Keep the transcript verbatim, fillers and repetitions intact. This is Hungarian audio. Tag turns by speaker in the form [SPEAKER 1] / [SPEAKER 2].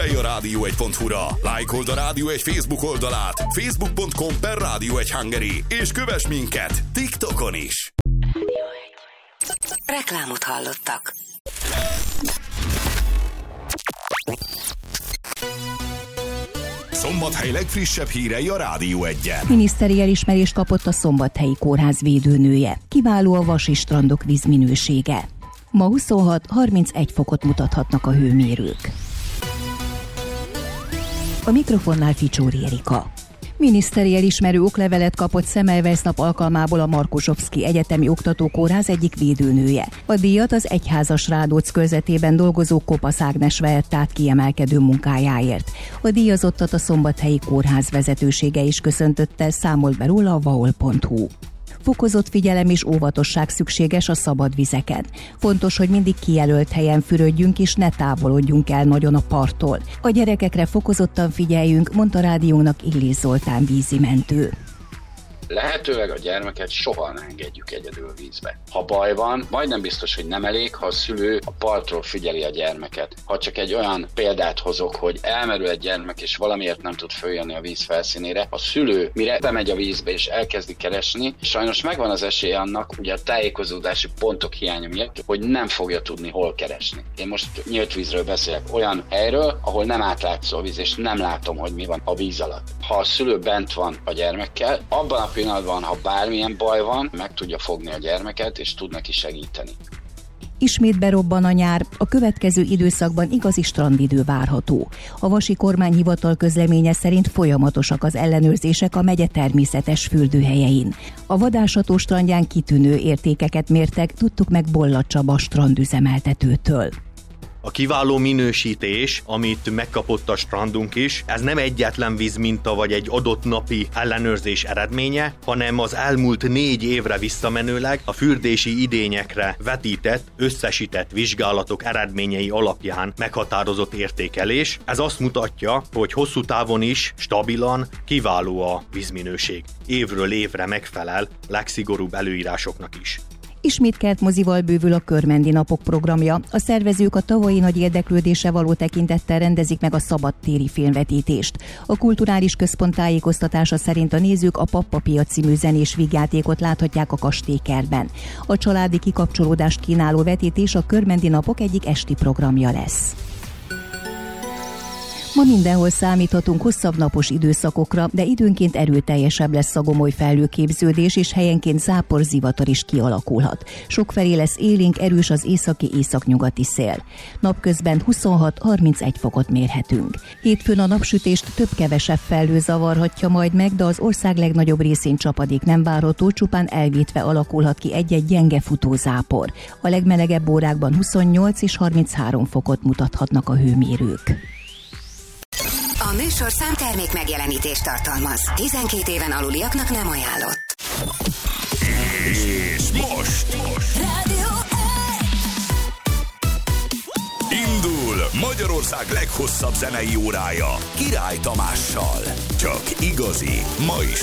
[SPEAKER 1] a rádió egy pont hu-ra, lájkold a Rádió egy Facebook oldalát, facebook pont com per rádió egy hungary, és kövess minket TikTokon is.
[SPEAKER 2] Reklámot hallottak.
[SPEAKER 1] Szombathely legfrissebb hírei a Rádió egyen.
[SPEAKER 3] Miniszteri elismerést kapott a Szombathelyi Kórház védőnője. Kiváló a vasi strandok vízminősége. Ma huszonhat-harmincegy fokot mutathatnak a hőmérők. A mikrofonnál Ficsóri Erika. Miniszteri elismerő oklevelet kapott Semmelweis nap alkalmából a Markosovszki Egyetemi Oktatókórház egyik védőnője. A díjat az Egyházas Rádóc körzetében dolgozó Kopasz Ágnes vehette át kiemelkedő munkájáért. A díjazottat a Szombathelyi Kórház vezetősége is köszöntötte, számolt be róla a vaol pont hu. Fokozott figyelem és óvatosság szükséges a szabad vizeken. Fontos, hogy mindig kijelölt helyen fürödjünk és ne távolodjunk el nagyon a parttól. A gyerekekre fokozottan figyeljünk, mondta rádiónak Illés Zoltán vízimentő.
[SPEAKER 4] Lehetőleg a gyermeket soha ne engedjük egyedül vízbe. Ha baj van, majdnem biztos, hogy nem elég, ha a szülő a partról figyeli a gyermeket. Ha csak egy olyan példát hozok, hogy elmerül egy gyermek és valamiért nem tud följönni a víz felszínére, a szülő mire bemegy a vízbe és elkezdi keresni, sajnos megvan az esélye annak, ugye a tájékozódási pontok hiánya miatt, hogy nem fogja tudni hol keresni. Én most nyílt vízről beszélek, olyan helyről, ahol nem átlátszó a víz, és nem látom, hogy mi van a víz alatt. Ha a szülő bent van a gyermekkel, abban a pillanatban, ha bármilyen baj van, meg tudja fogni a gyermeket, és tud neki segíteni.
[SPEAKER 3] Ismét berobban a nyár, a következő időszakban igazi strandidő várható. A Vasi Kormányhivatal közleménye szerint folyamatosak az ellenőrzések a megye természetes fürdőhelyein. A Vadászató strandján kitűnő értékeket mértek, tudtuk meg Bolla Csaba strandüzemeltetőtől.
[SPEAKER 5] A kiváló minősítés, amit megkapott a strandunk is, ez nem egyetlen vízminta vagy egy adott napi ellenőrzés eredménye, hanem az elmúlt négy évre visszamenőleg a fürdési idényekre vetített, összesített vizsgálatok eredményei alapján meghatározott értékelés. Ez azt mutatja, hogy hosszú távon is stabilan kiváló a vízminőség. Évről évre megfelel legszigorúbb előírásoknak is.
[SPEAKER 3] Ismét kertmozival bővül a Körmendi Napok programja. A szervezők a tavalyi nagy érdeklődésre való tekintettel rendezik meg a szabadtéri filmvetítést. A Kulturális Központ tájékoztatása szerint a nézők a Pappa-Pia című zenés vígjátékot láthatják a kastélykertben. A családi kikapcsolódást kínáló vetítés a Körmendi Napok egyik esti programja lesz. Ma mindenhol számíthatunk hosszabb napos időszakokra, de időnként erőteljesebb lesz a gomoly felhőképződés, és helyenként zápor, zivatar is kialakulhat. Sokfelé lesz élénk, erős az északi északnyugati szél. Napközben huszonhat-harmincegy fokot mérhetünk. Hétfőn a napsütést több-kevesebb felhő zavarhatja majd meg, de az ország legnagyobb részén csapadék nem várható, csupán elvétve alakulhat ki egy-egy gyenge futózápor. A legmelegebb órákban huszonnyolc és harminchárom fokot mutathatnak a hőmérők.
[SPEAKER 2] A műsorszám termék megjelenítést tartalmaz. tizenkét éven aluliaknak nem ajánlott.
[SPEAKER 1] És most, most.
[SPEAKER 2] Rádió
[SPEAKER 1] Indul Magyarország leghosszabb zenei órája Király Tamással. Csak igazi, ma is